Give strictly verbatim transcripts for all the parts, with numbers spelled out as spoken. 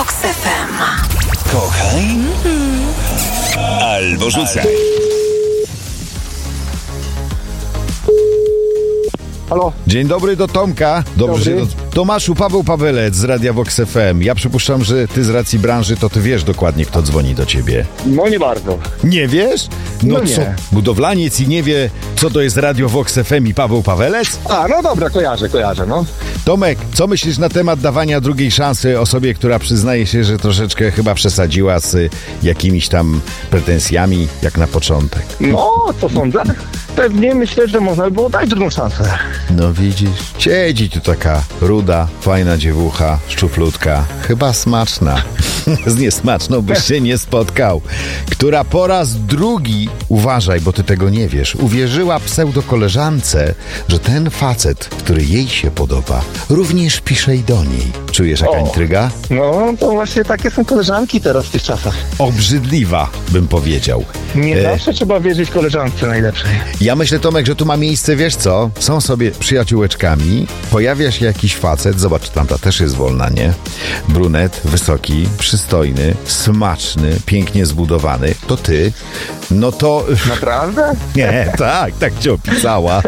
Vox F M. Kochaj mm-hmm. albo rzucaj. Halo. Dzień dobry, do Tomka. Dobrze, do Tomaszu, Paweł Pawelec z Radia Vox F M. Ja przypuszczam, że ty z racji branży, to ty wiesz dokładnie, kto dzwoni do ciebie. No nie bardzo. Nie wiesz? No, No nie. co, budowlaniec i nie wie, co to jest Radio Vox F M i Paweł Pawelec? A, no dobra, kojarzę, kojarzę, no. Tomek, co myślisz na temat dawania drugiej szansy osobie, która przyznaje się, że troszeczkę chyba przesadziła z jakimiś tam pretensjami, jak na początek? No, co sądzę? Pewnie myślę, że można by było dać drugą szansę. No widzisz, siedzi tu taka ruda, fajna dziewucha, szczuplutka, chyba smaczna. Z niesmaczną byś się nie spotkał. Która po raz drugi, uważaj, bo ty tego nie wiesz, uwierzyła pseudokoleżance, że ten facet, który jej się podoba, również pisze i do niej. Czujesz jaka O. intryga? No, to właśnie takie są koleżanki teraz w tych czasach. Obrzydliwa, bym powiedział. Nie E, zawsze trzeba wierzyć koleżance najlepszej. Ja myślę, Tomek, że tu ma miejsce, wiesz co? Są sobie przyjaciółeczkami, pojawia się jakiś facet, zobacz, tamta też jest wolna, nie? Brunet, wysoki, przystojny, smaczny, pięknie zbudowany. To ty. No to... Naprawdę? Nie, tak, tak cię opisała.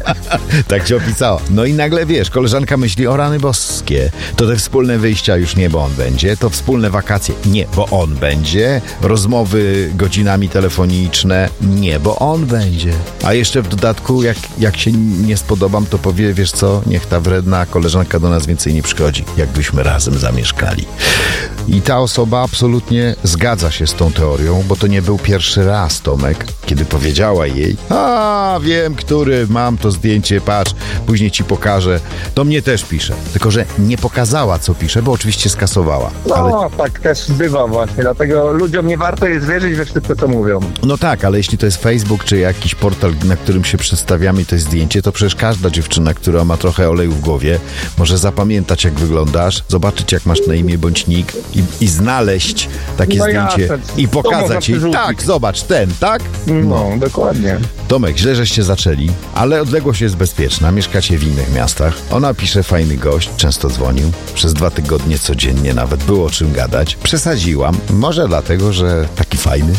Tak cię opisała. No i nagle, wiesz, koleżanka myśli, o rany boskie, to te wspólne wyjścia już nie, bo on będzie, to wspólne wakacje, nie, bo on będzie, rozmowy godzinami telefoniczne, nie, bo on będzie. A jeszcze w dodatku, jak, jak się nie spodobam, to powie, wiesz co, niech ta wredna koleżanka do nas więcej nie przychodzi, jakbyśmy razem zamieszkali. I ta osoba absolutnie zgadza się z tą teorią, bo to nie był pierwszy raz, Tomek, kiedy powiedziała jej, a wiem, który, mam to zdjęcie, patrz, później ci pokażę. To mnie też pisze, tylko że nie pokazała, co pisze, bo oczywiście skasowała. No, Ale, tak też bywa właśnie, dlatego ludziom nie warto jest wierzyć we wszystko, co mówią. no tak, ale jeśli to jest Facebook, czy jakiś portal, na którym się przedstawiamy, to jest zdjęcie, to przecież każda dziewczyna, która ma trochę oleju w głowie, może zapamiętać, jak wyglądasz, zobaczyć, jak masz na imię bądź nick i, i znaleźć takie No zdjęcie jasne, i to można pokazać jej, przerzucić. tak, zobacz, ten, tak? No, dokładnie. Tomek, źle żeście zaczęli, ale odległość jest bezpieczna, mieszkacie w innych miastach. Ona pisze, fajny gość, często dzwonił, przez dwa tygodnie codziennie nawet było o czym gadać. Przesadziłam, może dlatego, że taki fajny.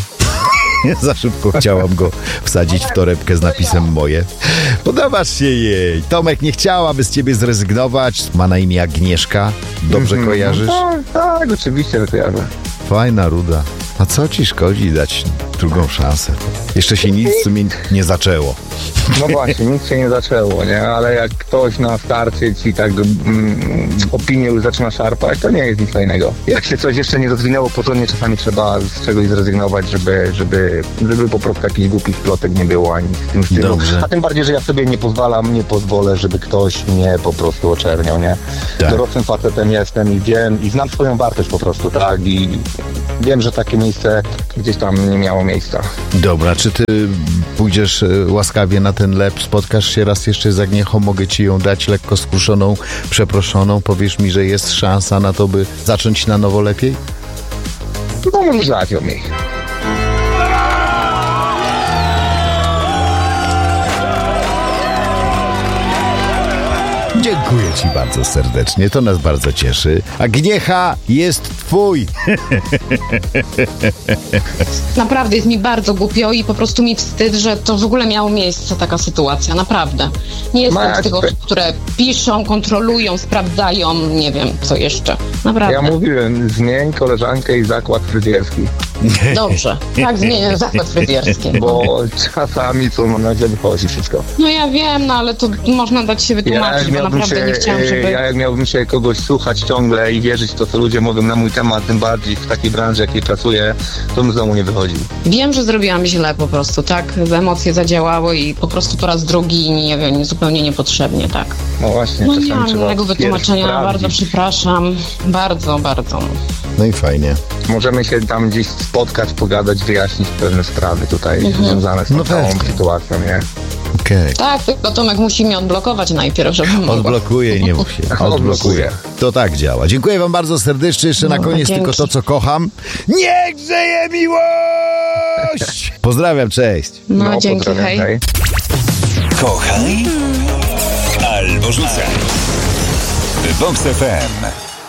Za szybko chciałam go wsadzić w torebkę z napisem moje. Podobasz się jej. Tomek, nie chciałaby z ciebie zrezygnować. Ma na imię Agnieszka. Dobrze Mhm. kojarzysz? No, tak, oczywiście, że kojarzę. Fajna ruda. A co ci szkodzi dać drugą szansę? Jeszcze się nic w sumie nie zaczęło. No właśnie, nic się nie zaczęło, nie? Ale jak ktoś na starcie ci tak mm, opinię już zaczyna szarpać, to nie jest nic fajnego. Jak się coś jeszcze nie rozwinęło porządnie, czasami trzeba z czegoś zrezygnować, żeby, żeby, żeby po prostu jakichś głupich plotek nie było ani w tym stylu. Dobrze. A tym bardziej, że ja sobie nie pozwalam, nie pozwolę, żeby ktoś mnie po prostu oczerniał, nie? Tak. Dorosłym facetem jestem i wiem, i znam swoją wartość po prostu, tak? I wiem, że takie miejsce gdzieś tam nie miało miejsca. Dobra, czy ty pójdziesz e, łaskawie na ten lep, spotkasz się raz jeszcze z Agniechą, mogę ci ją dać lekko skruszoną, przeproszoną, powiesz mi, że jest szansa na to, by zacząć na nowo lepiej? No może zadział mi. Dziękuję ci bardzo serdecznie, to nas bardzo cieszy. Agniecha jest twój. Naprawdę jest mi bardzo głupio i po prostu mi wstyd, że to w ogóle miało miejsce, taka sytuacja, naprawdę. Nie jestem Masz, z tych osób, które piszą, kontrolują, sprawdzają, nie wiem, co jeszcze. Naprawdę. Ja mówiłem, zmień koleżankę i zakład fryzjerski, Dobrze, tak zmienię zakład fryzjerski. bo czasami co na źle wychodzi wszystko. No ja wiem, no ale to można dać się wytłumaczyć, bo naprawdę się, nie chciałam, żeby... ja jak miałbym się kogoś słuchać ciągle i wierzyć w to, co ludzie mówią na mój temat, tym bardziej w takiej branży, jakiej pracuję, to bym z domu nie wychodził. Wiem, że zrobiłam źle po prostu, tak? Emocje zadziałały i po prostu po raz drugi, nie wiem, zupełnie niepotrzebnie, tak? No właśnie, No czasami nie mam trzeba innego wytłumaczenia, sprawdzić. bardzo przepraszam. Bardzo, bardzo. No i fajnie. Możemy się tam gdzieś spotkać, pogadać, wyjaśnić pewne sprawy tutaj Mhm. związane z tą No całą pewnie. sytuacją, nie? Okej. Tak, tylko Tomek musi mnie odblokować najpierw, żeby mogła. Odblokuję, nie mów się. Odblokuję. Odblokuję. To tak działa. Dziękuję wam bardzo serdecznie. Jeszcze na No, koniec dzięki. tylko to, co kocham. Niech żyje miłość! Pozdrawiam, cześć. No, dzięki, pozdrawiam, hej. hej. Kochaj albo rzucaj. Vox F M.